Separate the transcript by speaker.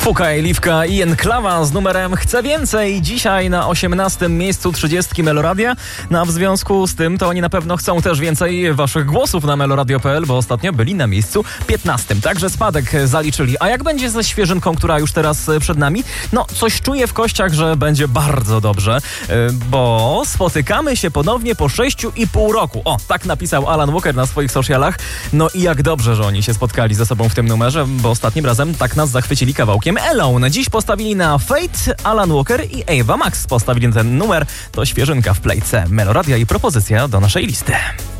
Speaker 1: Fuka, Liwka i Enklawa z numerem Chcę Więcej. Dzisiaj na 18. miejscu 30 Meloradia. No a w związku z tym to oni na pewno chcą też więcej waszych głosów na meloradio.pl, bo ostatnio byli na miejscu 15. Także spadek zaliczyli. A jak będzie ze świeżynką, która już teraz przed nami? No coś czuję w kościach, że będzie bardzo dobrze, bo spotykamy się ponownie po 6,5 roku. O, tak napisał Alan Walker na swoich socialach. No i jak dobrze, że oni się spotkali ze sobą w tym numerze, bo ostatnim razem tak nas zachwycili kawałkiem Alone. Dziś postawili na Fate, Alan Walker i Ava Max postawili ten numer. To świeżynka w plejce Meloradia i propozycja do naszej listy.